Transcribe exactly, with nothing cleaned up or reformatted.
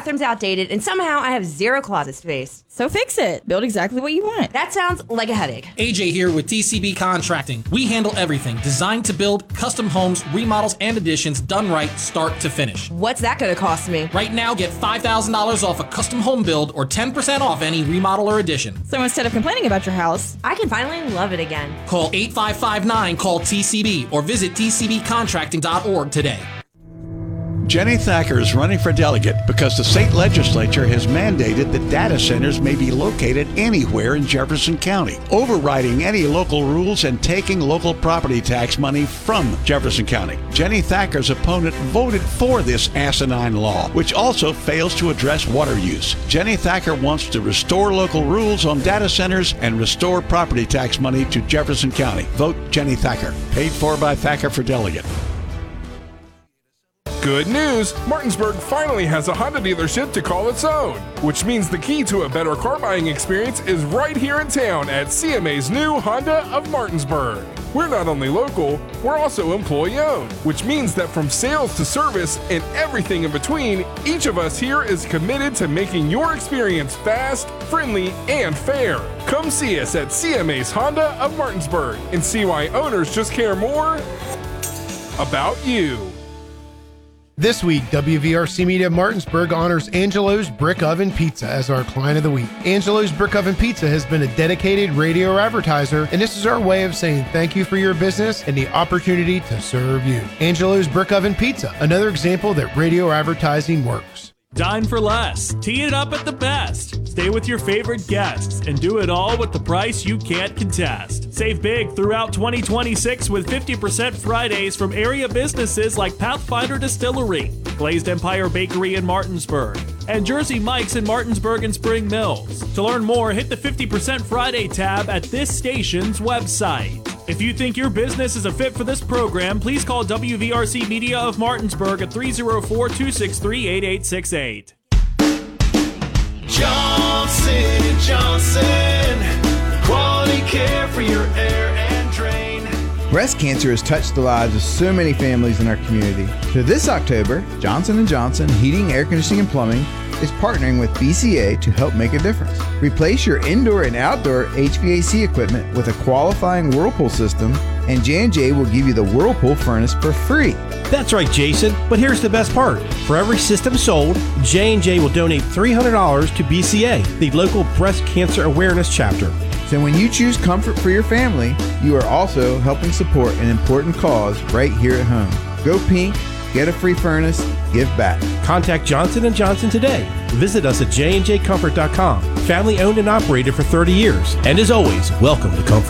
bathroom's outdated, and somehow I have zero closet space. So fix it. Build exactly what you want. That sounds like a headache. A J here with T C B Contracting. We handle everything designed to build custom homes, remodels, and additions done right, start to finish. What's that going to cost me? Right now, get five thousand dollars off a custom home build or ten percent off any remodel or addition. So instead of complaining about your house, I can finally love it again. Call eight five five nine, call T C B, or visit T C B contracting dot org today. Jenny Thacker is running for delegate because the state legislature has mandated that data centers may be located anywhere in Jefferson County, overriding any local rules and taking local property tax money from Jefferson County. Jenny Thacker's opponent voted for this asinine law, which also fails to address water use. Jenny Thacker wants to restore local rules on data centers and restore property tax money to Jefferson County. Vote Jenny Thacker. Paid for by Thacker for delegate. Good news! Martinsburg finally has a Honda dealership to call its own, which means the key to a better car buying experience is right here in town at C M A's new Honda of Martinsburg. We're not only local, we're also employee-owned, which means that from sales to service and everything in between, each of us here is committed to making your experience fast, friendly, and fair. Come see us at C M A's Honda of Martinsburg and see why owners just care more about you. This week, W V R C Media Martinsburg honors Angelo's Brick Oven Pizza as our client of the week. Angelo's Brick Oven Pizza has been a dedicated radio advertiser, and this is our way of saying thank you for your business and the opportunity to serve you. Angelo's Brick Oven Pizza, another example that radio advertising works. Dine for less. Tee it up at the best. Stay with your favorite guests and do it all with the price you can't contest. Save big throughout twenty twenty-six with fifty percent Fridays from area businesses like Pathfinder Distillery, Glazed Empire Bakery in Martinsburg, and Jersey Mike's in Martinsburg and Spring Mills. To learn more, hit the fifty percent Friday tab at this station's website. If you think your business is a fit for this program, please call W V R C Media of Martinsburg at three oh four, two six three, eight eight six eight. Johnson and Johnson, quality care for your air and drain. Breast cancer has touched the lives of so many families in our community. So this October, Johnson and Johnson Heating, Air Conditioning, and Plumbing is partnering with B C A to help make a difference. Replace your indoor and outdoor H V A C equipment with a qualifying Whirlpool system, and J and J will give you the Whirlpool furnace for free. That's right, Jason, but here's the best part. For every system sold, J and J will donate three hundred dollars to B C A, the local breast cancer awareness chapter. So when you choose comfort for your family, you are also helping support an important cause right here at home. Go pink, get a free furnace, give back. Contact Johnson and Johnson today. Visit us at j and j comfort dot com. Family owned and operated for thirty years. And as always, welcome to Comfort.